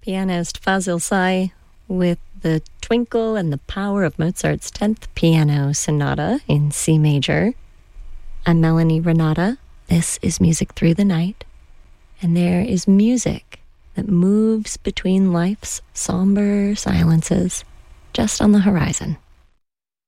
Pianist Fazil Say with the twinkle and the power of Mozart's 10th Piano Sonata in C major. I'm Melanie Renata. This is Music Through the Night, and there is music that moves between life's somber silences just on the horizon.